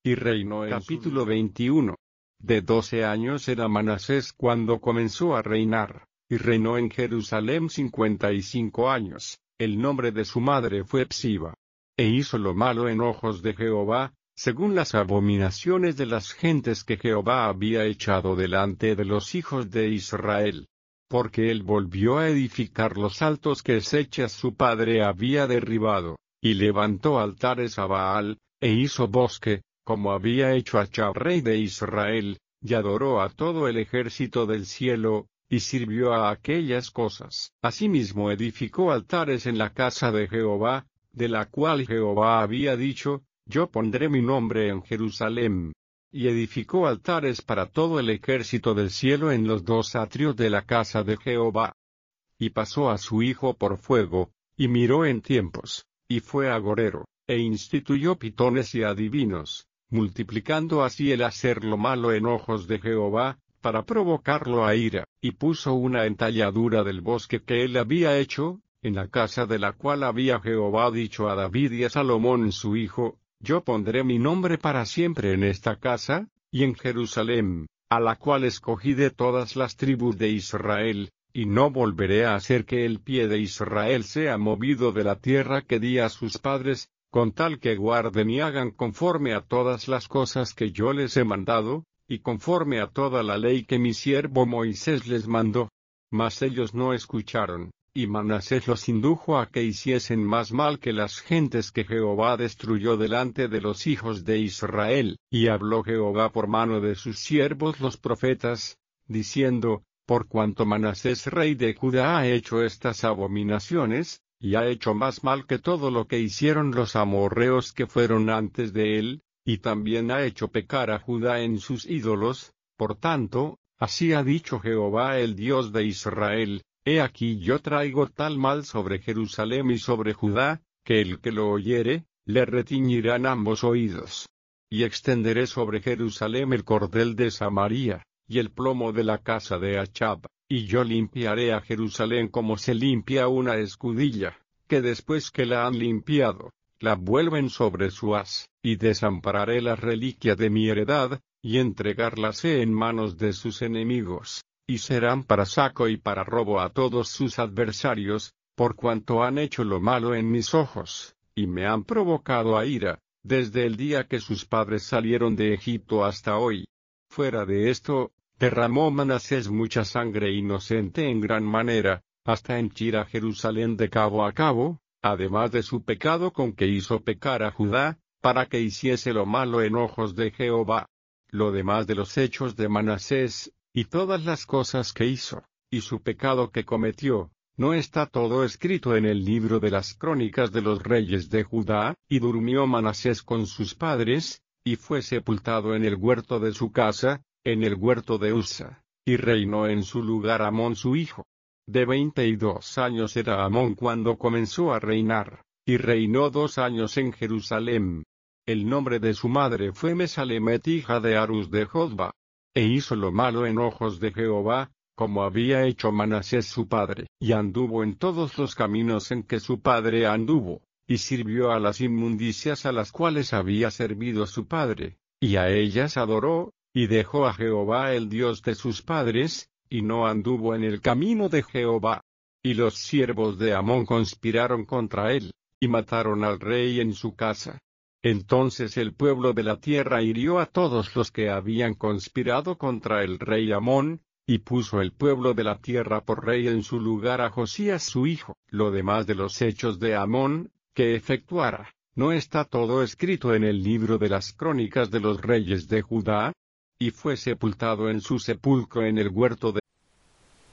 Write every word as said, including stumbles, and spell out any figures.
y reinó en capítulo veintiuno. De doce años era Manasés cuando comenzó a reinar, y reinó en Jerusalén cincuenta y cinco años. El nombre de su madre fue Psiba. E hizo lo malo en ojos de Jehová, según las abominaciones de las gentes que Jehová había echado delante de los hijos de Israel. Porque él volvió a edificar los altos que Ezechas su padre había derribado, y levantó altares a Baal, e hizo bosque, como había hecho Achab rey de Israel, y adoró a todo el ejército del cielo, y sirvió a aquellas cosas. Asimismo edificó altares en la casa de Jehová, de la cual Jehová había dicho, yo pondré mi nombre en Jerusalén. Y edificó altares para todo el ejército del cielo en los dos atrios de la casa de Jehová. Y pasó a su hijo por fuego, y miró en tiempos, y fue agorero, e instituyó pitones y adivinos, multiplicando así el hacer lo malo en ojos de Jehová, para provocarlo a ira, y puso una entalladura del bosque que él había hecho, en la casa de la cual había Jehová dicho a David y a Salomón su hijo, yo pondré mi nombre para siempre en esta casa, y en Jerusalén, a la cual escogí de todas las tribus de Israel, y no volveré a hacer que el pie de Israel sea movido de la tierra que di a sus padres, con tal que guarden y hagan conforme a todas las cosas que yo les he mandado, y conforme a toda la ley que mi siervo Moisés les mandó. Mas ellos no escucharon, y Manasés los indujo a que hiciesen más mal que las gentes que Jehová destruyó delante de los hijos de Israel. Y habló Jehová por mano de sus siervos los profetas, diciendo, por cuanto Manasés rey de Judá ha hecho estas abominaciones, y ha hecho más mal que todo lo que hicieron los amorreos que fueron antes de él, y también ha hecho pecar a Judá en sus ídolos, por tanto, así ha dicho Jehová el Dios de Israel, he aquí yo traigo tal mal sobre Jerusalén y sobre Judá, que el que lo oyere, le retiñirán ambos oídos. Y extenderé sobre Jerusalén el cordel de Samaria, y el plomo de la casa de Achab, y yo limpiaré a Jerusalén como se limpia una escudilla, que después que la han limpiado, la vuelven sobre su haz, y desampararé la reliquia de mi heredad, y entregarlas he en manos de sus enemigos, y serán para saco y para robo a todos sus adversarios, por cuanto han hecho lo malo en mis ojos, y me han provocado a ira, desde el día que sus padres salieron de Egipto hasta hoy. Fuera de esto, derramó Manasés mucha sangre inocente en gran manera, hasta henchir a Jerusalén de cabo a cabo, además de su pecado con que hizo pecar a Judá, para que hiciese lo malo en ojos de Jehová. Lo demás de los hechos de Manasés, y todas las cosas que hizo, y su pecado que cometió, ¿no está todo escrito en el libro de las crónicas de los reyes de Judá? Y durmió Manasés con sus padres, y fue sepultado en el huerto de su casa, en el huerto de Usa, y reinó en su lugar Amón su hijo. De veinte y dos años era Amón cuando comenzó a reinar, y reinó dos años en Jerusalén. El nombre de su madre fue Mesalemet hija de Arus de Jotba. E hizo lo malo en ojos de Jehová, como había hecho Manasés su padre, y anduvo en todos los caminos en que su padre anduvo, y sirvió a las inmundicias a las cuales había servido su padre, y a ellas adoró, y dejó a Jehová el Dios de sus padres, y no anduvo en el camino de Jehová. Y los siervos de Amón conspiraron contra él, y mataron al rey en su casa. Entonces el pueblo de la tierra hirió a todos los que habían conspirado contra el rey Amón, y puso el pueblo de la tierra por rey en su lugar a Josías su hijo. Lo demás de los hechos de Amón, que efectuara, ¿no está todo escrito en el libro de las crónicas de los reyes de Judá? Y fue sepultado en su sepulcro en el huerto de